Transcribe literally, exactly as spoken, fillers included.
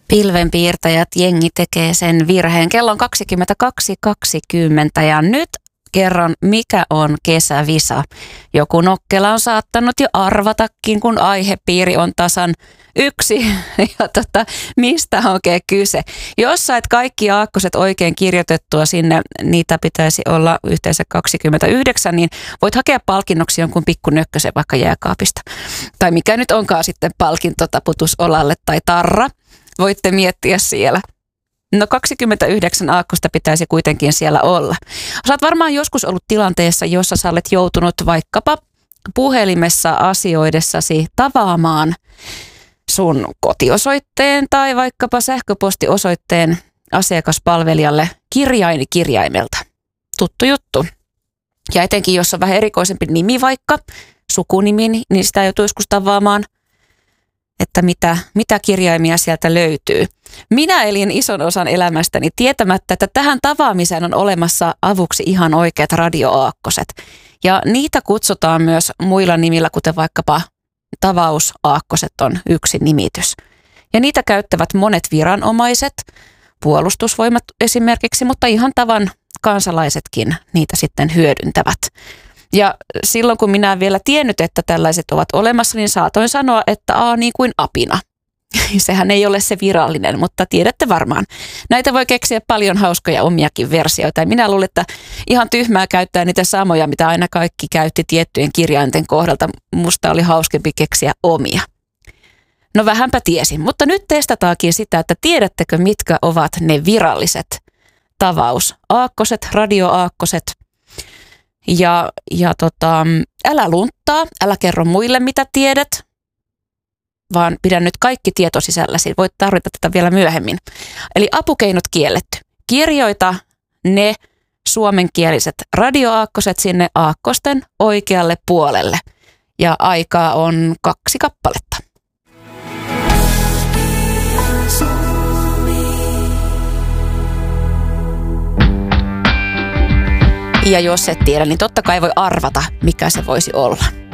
Pilvenpiirtäjät jengi tekee sen virheen. Kello on kaksikymmentäkaksi kaksikymmentä ja nyt kerron, mikä on kesävisa. Joku nokkela on saattanut jo arvatakin, kun aihepiiri on tasan yksi. Ja tota, mistä on oikein kyse? Jos sait kaikki aakkoset oikein kirjoitettua sinne, niitä pitäisi olla yhteensä kaksikymmentäyhdeksän, niin voit hakea palkinnoksi jonkun pikkunökkösen vaikka jääkaapista. Tai mikä nyt onkaan sitten palkinto taputusolalle tai tarra. Voitte miettiä siellä. No kaksikymmentäyhdeksän aakkosta pitäisi kuitenkin siellä olla. Sä oot varmaan joskus ollut tilanteessa, jossa sä olet joutunut vaikkapa puhelimessa asioidessasi tavaamaan sun kotiosoitteen tai vaikkapa sähköpostiosoitteen asiakaspalvelijalle kirjaini kirjaimelta. Tuttu juttu. Ja etenkin jos on vähän erikoisempi nimi vaikka, sukunimi, niin sitä joutuu joskus tavaamaan, että mitä, mitä kirjaimia sieltä löytyy. Minä elin ison osan elämästäni tietämättä, että tähän tavaamiseen on olemassa avuksi ihan oikeat radioaakkoset. Ja niitä kutsutaan myös muilla nimillä, kuten vaikkapa tavausaakkoset on yksi nimitys. Ja niitä käyttävät monet viranomaiset, puolustusvoimat esimerkiksi, mutta ihan tavan kansalaisetkin niitä sitten hyödyntävät. Ja silloin kun minä en vielä tiennyt, että tällaiset ovat olemassa, niin saatoin sanoa, että a niin kuin apina. Sehän ei ole se virallinen, mutta tiedätte varmaan. Näitä voi keksiä paljon hauskoja omiakin versioita. Ja minä luulen, että ihan tyhmää käyttää niitä samoja, mitä aina kaikki käytti tiettyjen kirjainten kohdalta. Musta oli hauskempi keksiä omia. No vähänpä tiesin, mutta nyt testataakin sitä, että tiedättekö mitkä ovat ne viralliset tavausaakkoset, radioaakkoset. Ja, ja tota, älä lunttaa, älä kerro muille mitä tiedät, vaan pidä nyt kaikki tieto sisälläsi. Voit tarvita tätä vielä myöhemmin. Eli apukeinot kielletty. Kirjoita ne suomenkieliset radioaakkoset sinne aakkosten oikealle puolelle. Ja aikaa on kaksi kappaletta. Ja jos et tiedä, niin totta kai voi arvata, mikä se voisi olla.